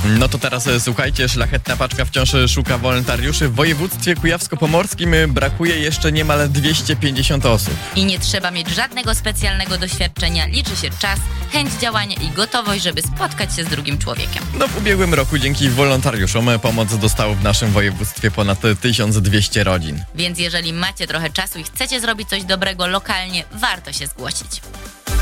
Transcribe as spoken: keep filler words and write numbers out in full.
No to teraz e, słuchajcie, Szlachetna Paczka wciąż szuka wolontariuszy. W województwie kujawsko-pomorskim brakuje jeszcze niemal dwieście pięćdziesiąt osób. I nie trzeba mieć żadnego specjalnego doświadczenia. Liczy się czas, chęć działania i gotowość, żeby spotkać się z drugim człowiekiem. No w ubiegłym roku dzięki wolontariuszom pomoc dostało w naszym województwie ponad tysiąc dwieście rodzin. Więc jeżeli macie trochę czasu i chcecie zrobić coś dobrego lokalnie, warto się zgłosić.